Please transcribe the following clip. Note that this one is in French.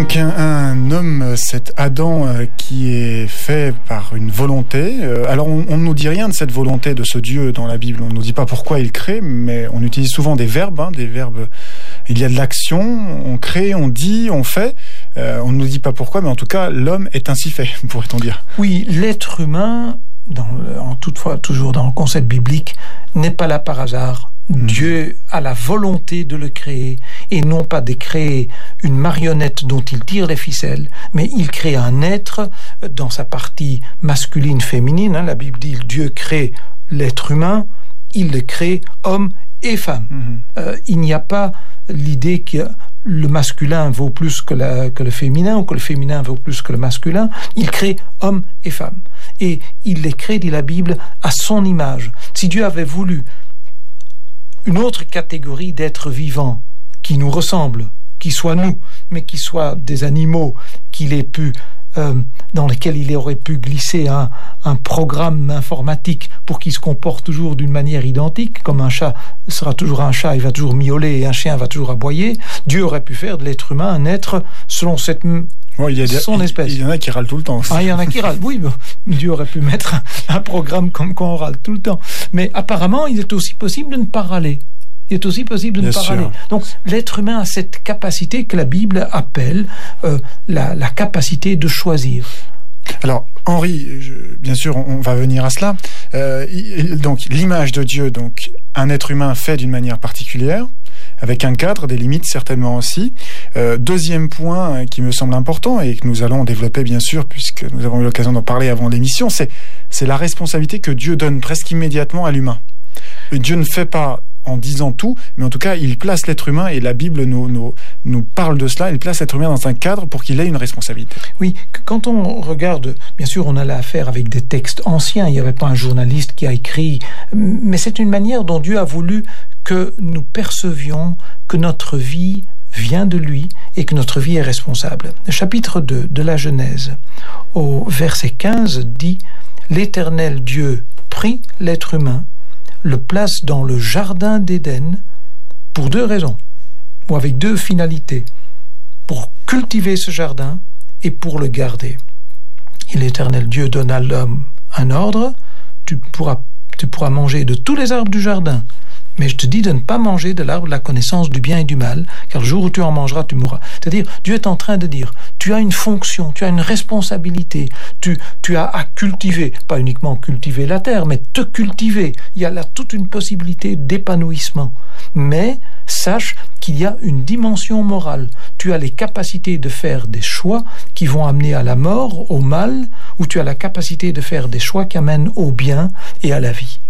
Donc un homme, cet Adam qui est fait par une volonté. Alors on ne nous dit rien de cette volonté de ce Dieu dans la Bible. On ne nous dit pas pourquoi il crée, mais on utilise souvent des verbes. Des verbes. Il y a de l'action, on crée, on dit, on fait. On ne nous dit pas pourquoi, mais en tout cas l'homme est ainsi fait, pourrait-on dire. Oui, l'être humain, toutefois toujours dans le concept biblique, n'est pas là par hasard. Dieu a la volonté de le créer et non pas de créer une marionnette dont il tire les ficelles, mais il crée un être dans sa partie masculine, féminine. La Bible dit Dieu crée l'être humain, il le crée homme et femme. Il n'y a pas l'idée que le masculin vaut plus que le féminin ou que le féminin vaut plus que le masculin. Il crée homme et femme. Et il les crée, dit la Bible, à son image. Si Dieu avait voulu une autre catégorie d'êtres vivants qui nous ressemblent, qui soient nous, mais qui soient des animaux dans lesquels il aurait pu glisser un programme informatique pour qu'ils se comportent toujours d'une manière identique, comme un chat sera toujours un chat, il va toujours miauler, et un chien va toujours aboyer. Dieu aurait pu faire de l'être humain un être selon son espèce. Il y en a qui râlent tout le temps aussi. Il y en a qui râlent, oui. Dieu aurait pu mettre un programme comme quand on râle tout le temps. Mais apparemment, il est aussi possible de ne pas râler. Il est aussi possible de ne pas râler. Donc, l'être humain a cette capacité que la Bible appelle la capacité de choisir. Alors, Henri, bien sûr, on va venir à cela. Donc, l'image de Dieu, donc un être humain fait d'une manière particulière, avec un cadre, des limites certainement aussi. Deuxième point qui me semble important et que nous allons développer bien sûr, puisque nous avons eu l'occasion d'en parler avant l'émission, c'est la responsabilité que Dieu donne presque immédiatement à l'humain. Dieu ne fait pas en disant tout, mais en tout cas, il place l'être humain, et la Bible nous parle de cela, il place l'être humain dans un cadre pour qu'il ait une responsabilité. Oui, quand on regarde, bien sûr, on a affaire avec des textes anciens, il n'y avait pas un journaliste qui a écrit, mais c'est une manière dont Dieu a voulu que nous percevions que notre vie vient de lui et que notre vie est responsable. Le chapitre 2 de la Genèse, au verset 15, dit « L'Éternel Dieu prit l'être humain, le place dans le jardin d'Éden pour deux raisons, ou avec deux finalités, pour cultiver ce jardin et pour le garder. Et l'Éternel Dieu donne à l'homme un ordre, tu pourras manger de tous les arbres du jardin, mais je te dis de ne pas manger de l'arbre de la connaissance du bien et du mal, car le jour où tu en mangeras, tu mourras. » C'est-à-dire, Dieu est en train de dire, tu as une fonction, tu as une responsabilité, tu as à cultiver, pas uniquement cultiver la terre, mais te cultiver. Il y a là toute une possibilité d'épanouissement. Mais sache qu'il y a une dimension morale. Tu as les capacités de faire des choix qui vont amener à la mort, au mal, ou tu as la capacité de faire des choix qui amènent au bien et à la vie.